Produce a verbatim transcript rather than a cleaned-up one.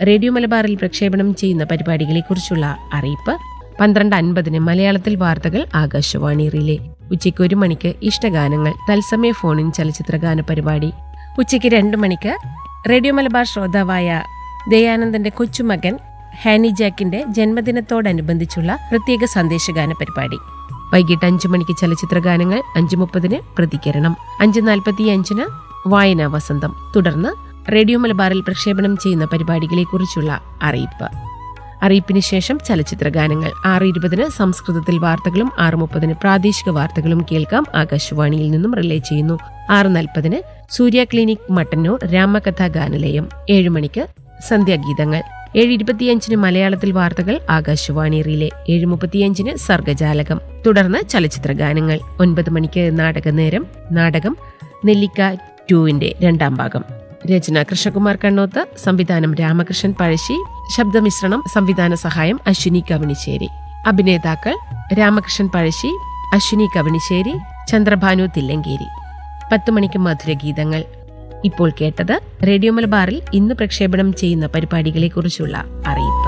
Radio മലബാറിൽ പ്രക്ഷേപണം ചെയ്യുന്ന പരിപാടികളെക്കുറിച്ചുള്ള അറിയിപ്പ്. പന്ത്രണ്ട് അൻപതിന് മലയാളത്തിൽ വാർത്തകൾ ആകാശവാണി റിലേ. ഉച്ചയ്ക്ക് ഒരു മണിക്ക് ഇഷ്ടഗാനങ്ങൾ തത്സമയ ഫോണിൻ ചലച്ചിത്രഗാന പരിപാടി. ഉച്ചയ്ക്ക് രണ്ടു മണിക്ക് റേഡിയോ മലബാർ ശ്രോതാവായ ദയാനന്ദന്റെ കൊച്ചുമകൻ ഹാനി ജാക്കിന്റെ ജന്മദിനത്തോടനുബന്ധിച്ചുള്ള പ്രത്യേക സന്ദേശഗാന പരിപാടി. വൈകിട്ട് അഞ്ചു മണിക്ക് ചലച്ചിത്രഗാനങ്ങൾ, അഞ്ചു മുപ്പതിന് പ്രതികരണം, അഞ്ച് നാൽപ്പത്തി അഞ്ചിന് വായനാ വസന്തം. തുടർന്ന് റേഡിയോ മലബാറിൽ പ്രക്ഷേപണം ചെയ്യുന്ന പരിപാടികളെക്കുറിച്ചുള്ള അറിയിപ്പ്. അറിയിപ്പിന് ശേഷം ചലച്ചിത്രഗാനങ്ങൾ. ആറ് ഇരുപതിന് സംസ്കൃതത്തിൽ വാർത്തകളും ആറ് മുപ്പതിന് പ്രാദേശിക വാർത്തകളും കേൾക്കാം, ആകാശവാണിയിൽ നിന്നും റിലേ ചെയ്യുന്നു. ആറ് നാൽപ്പതിന് സൂര്യ ക്ലിനിക് മട്ടന്നൂർ രാമകഥാ ഗാനലയം. ഏഴു മണിക്ക് സന്ധ്യാഗീതങ്ങൾ. ഏഴ് ഇരുപത്തിയഞ്ചിന് മലയാളത്തിൽ വാർത്തകൾ ആകാശവാണി റിലേ. ഏഴ് മുപ്പത്തിയഞ്ചിന് സർഗജാലകം. തുടർന്ന് ചലച്ചിത്രഗാനങ്ങൾ. ഒൻപത് മണിക്ക് നാടകനേരം. നാടകം നെല്ലിക്ക ടൂവിന്റെ രണ്ടാം ഭാഗം. രചന കൃഷ്ണകുമാർ കണ്ണോത്ത്, സംവിധാനം രാമകൃഷ്ണൻ പഴശ്ശി, ശബ്ദമിശ്രണം സംവിധാന സഹായം അശ്വിനി കവണിശ്ശേരി. അഭിനേതാക്കൾ രാമകൃഷ്ണൻ പഴശ്ശി, അശ്വിനി കവണിശ്ശേരി, ചന്ദ്രഭാനു തില്ലങ്കേരി. പത്തു മണിക്ക് മധുരഗീതങ്ങൾ. ഇപ്പോൾ കേട്ടത് റേഡിയോ മലബാറിൽ ഇന്ന് പ്രക്ഷേപണം ചെയ്യുന്ന പരിപാടികളെക്കുറിച്ചുള്ള അറിയിപ്പ്.